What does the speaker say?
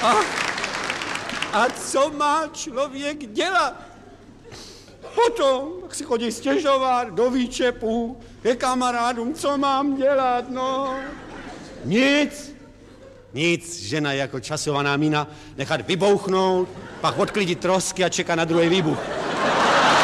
A co má člověk dělat? Potom tak si chodí stěžovat do výčepu, ke kamarádům, co mám dělat, no. Nic, žena jako časovaná mína, nechat vybouchnout, pak odklidit trosky a čeká na druhý výbuch.